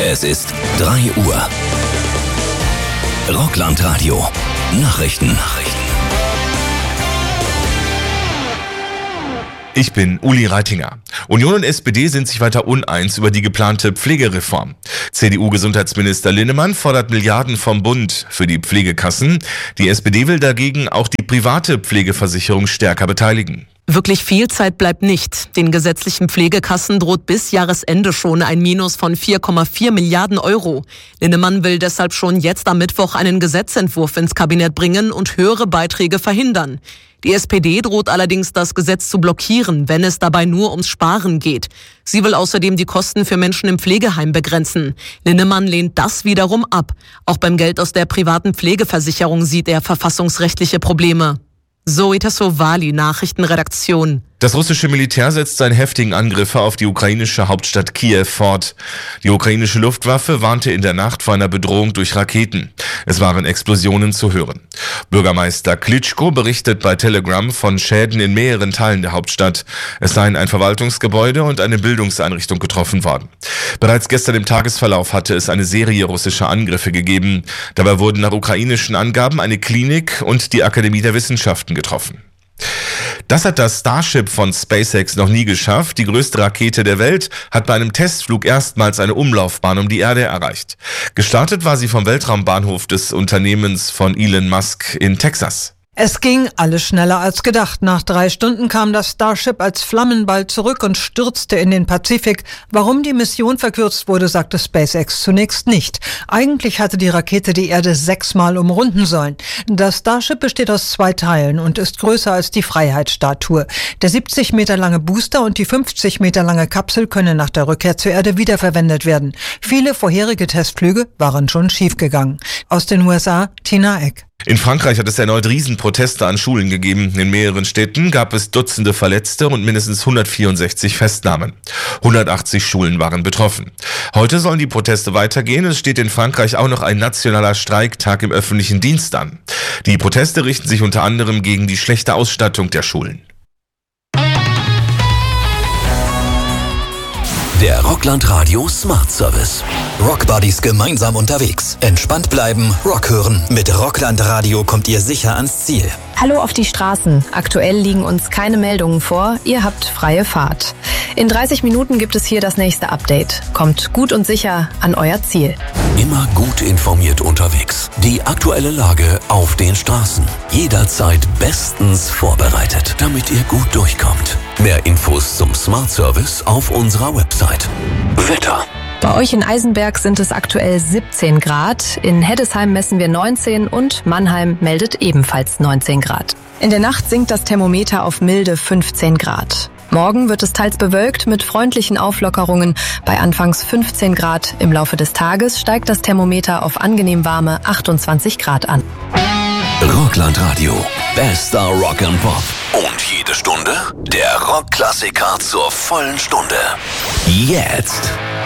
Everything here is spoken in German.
Es ist 3 Uhr. Rockland-Radio. Nachrichten. Ich bin Uli Reitinger. Union und SPD sind sich weiter uneins über die geplante Pflegereform. CDU-Gesundheitsminister Linnemann fordert Milliarden vom Bund für die Pflegekassen. Die SPD will dagegen auch die private Pflegeversicherung stärker beteiligen. Wirklich viel Zeit bleibt nicht. Den gesetzlichen Pflegekassen droht bis Jahresende schon ein Minus von 4,4 Milliarden Euro. Linnemann will deshalb schon jetzt am Mittwoch einen Gesetzentwurf ins Kabinett bringen und höhere Beiträge verhindern. Die SPD droht allerdings, das Gesetz zu blockieren, wenn es dabei nur ums Sparen geht. Sie will außerdem die Kosten für Menschen im Pflegeheim begrenzen. Linnemann lehnt das wiederum ab. Auch beim Geld aus der privaten Pflegeversicherung sieht er verfassungsrechtliche Probleme. Zoe Tassovali, Nachrichtenredaktion. Das russische Militär setzt seine heftigen Angriffe auf die ukrainische Hauptstadt Kiew fort. Die ukrainische Luftwaffe warnte in der Nacht vor einer Bedrohung durch Raketen. Es waren Explosionen zu hören. Bürgermeister Klitschko berichtet bei Telegram von Schäden in mehreren Teilen der Hauptstadt. Es seien ein Verwaltungsgebäude und eine Bildungseinrichtung getroffen worden. Bereits gestern im Tagesverlauf hatte es eine Serie russischer Angriffe gegeben. Dabei wurden nach ukrainischen Angaben eine Klinik und die Akademie der Wissenschaften getroffen. Das hat das Starship von SpaceX noch nie geschafft. Die größte Rakete der Welt hat bei einem Testflug erstmals eine Umlaufbahn um die Erde erreicht. Gestartet war sie vom Weltraumbahnhof des Unternehmens von Elon Musk in Texas. Es ging alles schneller als gedacht. Nach 3 Stunden kam das Starship als Flammenball zurück und stürzte in den Pazifik. Warum die Mission verkürzt wurde, sagte SpaceX zunächst nicht. Eigentlich hatte die Rakete die Erde 6-mal umrunden sollen. Das Starship besteht aus 2 Teilen und ist größer als die Freiheitsstatue. Der 70 Meter lange Booster und die 50 Meter lange Kapsel können nach der Rückkehr zur Erde wiederverwendet werden. Viele vorherige Testflüge waren schon schiefgegangen. Aus den USA, Tina Eck. In Frankreich hat es erneut Riesenproteste an Schulen gegeben. In mehreren Städten gab es Dutzende Verletzte und mindestens 164 Festnahmen. 180 Schulen waren betroffen. Heute sollen die Proteste weitergehen. Es steht in Frankreich auch noch ein nationaler Streiktag im öffentlichen Dienst an. Die Proteste richten sich unter anderem gegen die schlechte Ausstattung der Schulen. Der Rockland-Radio Smart Service. Rockbuddies gemeinsam unterwegs. Entspannt bleiben, Rock hören. Mit Rockland Radio kommt ihr sicher ans Ziel. Hallo auf die Straßen. Aktuell liegen uns keine Meldungen vor. Ihr habt freie Fahrt. In 30 Minuten gibt es hier das nächste Update. Kommt gut und sicher an euer Ziel. Immer gut informiert unterwegs. Die aktuelle Lage auf den Straßen. Jederzeit bestens vorbereitet, damit ihr gut durchkommt. Mehr Infos zum Smart Service auf unserer Website. Wetter. Bei euch in Eisenberg sind es aktuell 17 Grad. In Heddesheim messen wir 19 und Mannheim meldet ebenfalls 19 Grad. In der Nacht sinkt das Thermometer auf milde 15 Grad. Morgen wird es teils bewölkt mit freundlichen Auflockerungen. Bei anfangs 15 Grad im Laufe des Tages steigt das Thermometer auf angenehm warme 28 Grad an. Rockland Radio. Bester Rock and Pop. Und jede Stunde der Rockklassiker zur vollen Stunde. Jetzt.